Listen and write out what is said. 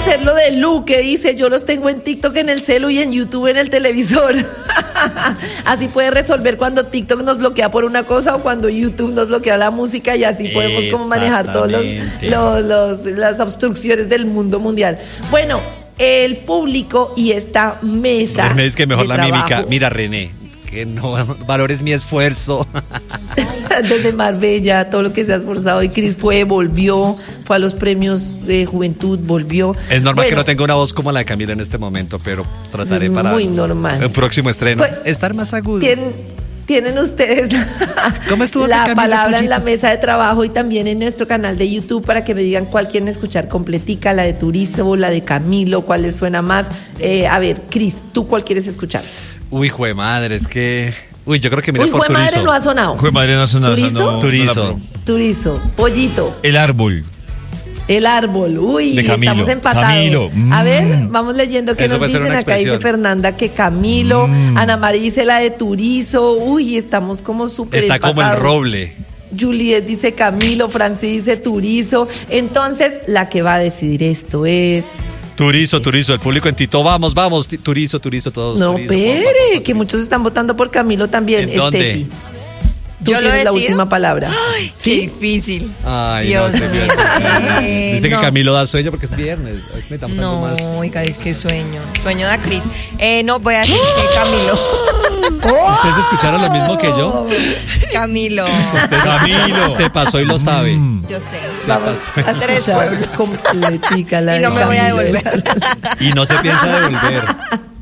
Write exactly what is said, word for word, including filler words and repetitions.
hacerlo de Lu, que dice, yo los tengo en TikTok en el celu y en YouTube en el televisor. Así puede resolver cuando TikTok nos bloquea por una cosa o cuando YouTube nos bloquea la música, y así podemos como manejar todos los, los, los las obstrucciones del mundo mundial. Bueno, el público y esta mesa René, es que mejor la trabajo. mímica. Mira, René, que no valores mi esfuerzo. Desde Marbella, todo lo que se ha esforzado, y Cris fue, volvió, fue a los premios de juventud, volvió. Es normal bueno, que no tenga una voz como la de Camila en este momento, pero trataré es para muy normal. el próximo estreno Pues, estar más agudo. Tienen, tienen ustedes ¿Cómo estuvo la Camila, palabra en pollito? la mesa de trabajo y también en nuestro canal de YouTube para que me digan cuál quieren escuchar completica, la de Turizo, la de Camilo, cuál les suena más. Eh, a ver, Cris, ¿tú cuál quieres escuchar? Uy, jue madre, es que... Uy, yo creo que mira Uy, por jue madre Turizo. no ha sonado. Jue madre no ha sonado. ¿Turizo? No, no la Turizo. probó. Turizo, Pollito, El árbol. el árbol. Uy, De Camilo. estamos empatados. Camilo, A mm. ver, vamos leyendo qué Eso nos puede ser dicen. una Acá dice expresión. Fernanda que Camilo, Mm. Ana María dice la de Turizo. Uy, estamos como súper Está como el empatados. roble. Juliet dice Camilo, Francis dice Turizo. Entonces, la que va a decidir esto es... Turizo, Turizo, el público en Tito. Vamos, vamos, ti- Turizo, Turizo, todos. No, Turizo, pere, porfa, porfa, que Turizo. muchos están votando por Camilo también. ¿En dónde? Estefi, tú ¿Yo lo tienes la decido? última palabra. Ay, qué difícil. Ay, Dios no sé, mío. mira. Eh, Dice que no. Camilo da sueño porque es viernes. Hoy metamos algo No, más. oiga, es que sueño. Sueño de Cris. Eh, no, voy a decir que Camilo. ¿Ustedes escucharon lo mismo que yo? Camilo. Camilo. Se pasó y lo sabe. Yo sé. Vamos a Tres escuchar pueblos. completica la Y de no me voy a Camilo. devolver. Y no se piensa devolver.